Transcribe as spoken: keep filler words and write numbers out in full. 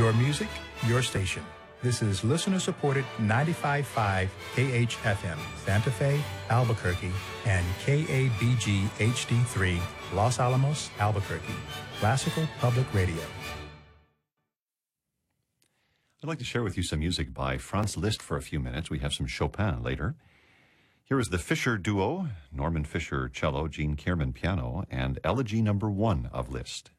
Your music, your station. This is listener-supported ninety-five point five K H F M, Santa Fe, Albuquerque, and K A B G H D three, Los Alamos, Albuquerque. Classical Public Radio. I'd like to share with you some music by Franz Liszt for a few minutes. We have some Chopin later. Here is the Fischer Duo, Norman Fischer cello, Gene Kierman piano, and Elegy Number One of Liszt.